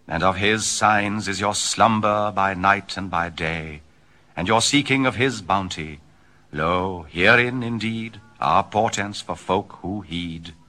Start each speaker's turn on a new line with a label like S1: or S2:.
S1: And of his signs is your slumber by night and by day, and your seeking of his bounty. Lo, herein indeed are portents for folk who heed.